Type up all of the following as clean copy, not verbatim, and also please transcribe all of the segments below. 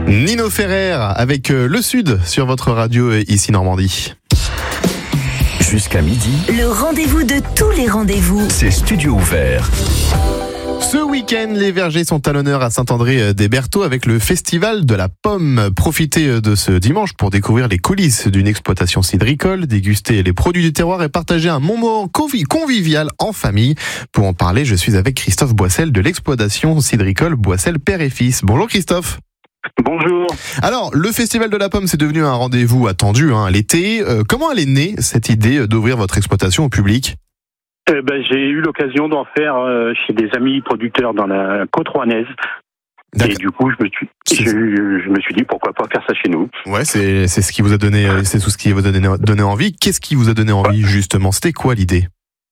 Nino Ferrer avec Le Sud sur votre radio ici Normandie. Jusqu'à midi, le rendez-vous de tous les rendez-vous. c'est Studio Ouvert. Ce week-end, les vergers sont à l'honneur à Saint-André-des-Bertaux avec le Festival de la Pomme. Profitez de ce dimanche pour découvrir les coulisses d'une exploitation cidricole, déguster les produits du terroir et partager un moment convivial en famille. Pour en parler, je suis avec Christophe Boissel de l'exploitation cidricole Boissel Père et Fils. Bonjour Christophe. Bonjour. Alors, le Festival de la Pomme, c'est devenu un rendez-vous attendu l'été. Comment elle est née, cette idée d'ouvrir votre exploitation au public ? J'ai eu l'occasion d'en faire chez des amis producteurs dans la côte rouennaise. D'accord. Et du coup, je me suis dit pourquoi pas faire ça chez nous. Ouais, c'est ce qui vous a donné, c'est tout ce qui vous a donné envie. Qu'est-ce qui vous a donné envie justement ? C'était quoi l'idée ?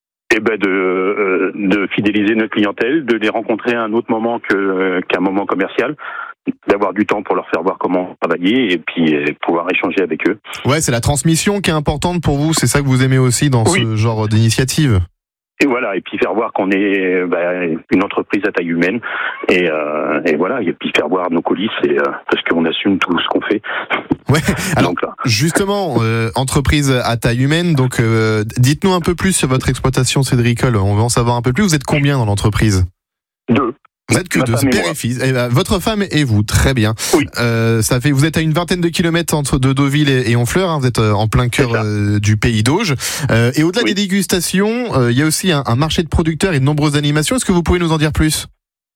De fidéliser notre clientèle, de les rencontrer à un autre moment qu'un moment commercial, d'avoir du temps pour leur faire voir comment travailler et puis pouvoir échanger avec eux. Ouais, c'est la transmission qui est importante pour vous. C'est ça que vous aimez aussi dans ce genre d'initiative. Et voilà, et puis faire voir qu'on est une entreprise à taille humaine et voilà, et puis faire voir nos colis, parce qu'on assume tout ce qu'on fait. Ouais. Alors Donc, justement, entreprise à taille humaine. Donc, dites-nous un peu plus sur votre exploitation cidricole. On veut en savoir un peu plus. Vous êtes combien dans l'entreprise ? 2. Vous êtes que Ma deux, femme et père moi. et fils. Votre femme et vous, très bien. Oui. Vous êtes à une vingtaine de kilomètres entre Deauville et Honfleur. Vous êtes en plein cœur du pays d'Auge. Et au-delà des dégustations, il y a aussi un marché de producteurs et de nombreuses animations. Est-ce que vous pouvez nous en dire plus ?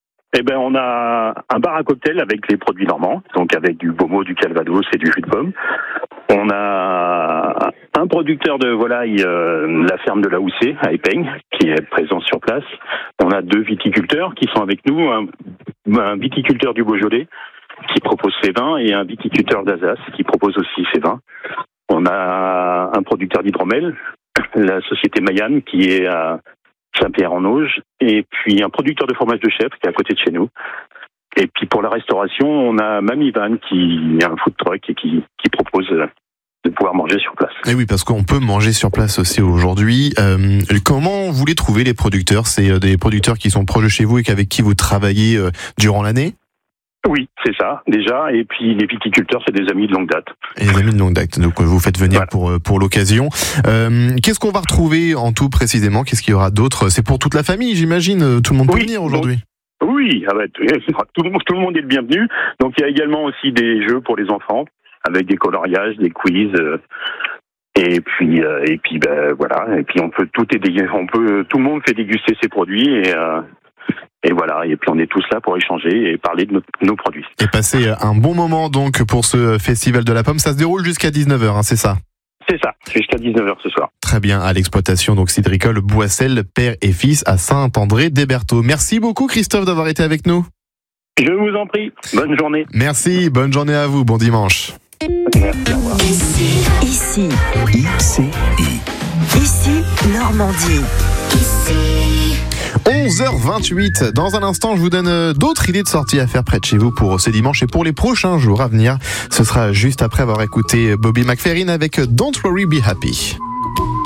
On a un bar à cocktail avec les produits normands, donc avec du Beaumont, du Calvados et du jus de pomme. On a un producteur de volaille, la ferme de la Houssée à Épeigne, qui est présent sur place. On a 2 viticulteurs qui sont avec nous, un viticulteur du Beaujolais qui propose ses vins et un viticulteur d'Alsace qui propose aussi ses vins. On a un producteur d'hydromel, la société Mayenne qui est à Saint-Pierre-en-Auge, et puis un producteur de fromage de chèvre qui est à côté de chez nous. Et puis pour la restauration, on a Mamie Van qui est un food truck et qui propose de pouvoir manger sur place. Et oui, parce qu'on peut manger sur place aussi aujourd'hui. Comment vous les trouvez, les producteurs ? C'est des producteurs qui sont proches de chez vous et avec qui vous travaillez durant l'année ? Oui, c'est ça, déjà. Et puis les viticulteurs, c'est des amis de longue date. Et des amis de longue date, donc vous faites venir pour l'occasion. Qu'est-ce qu'on va retrouver en tout précisément ? Qu'est-ce qu'il y aura d'autre ? C'est pour toute la famille, j'imagine. Tout le monde peut venir aujourd'hui. Oui, tout le monde est le bienvenu. Donc il y a également aussi des jeux pour les enfants, avec des coloriages, des quiz. Et puis voilà. Et puis tout le monde fait déguster ses produits et voilà, et puis on est tous là pour échanger et parler de nos produits. Et passer un bon moment donc pour ce Festival de la Pomme. Ça se déroule jusqu'à 19h, c'est ça ? C'est ça, jusqu'à 19h ce soir. Très bien, à l'exploitation donc cidricole Boissel Père et Fils à Saint-André-des-Bertaux. Merci beaucoup Christophe d'avoir été avec nous. Je vous en prie, bonne journée. Merci, bonne journée à vous, bon dimanche. Merci, au revoir. Ici, Normandie. 11h28. Dans un instant, je vous donne d'autres idées de sorties à faire près de chez vous pour ce dimanche et pour les prochains jours à venir. Ce sera juste après avoir écouté Bobby McFerrin avec Don't Worry Be Happy.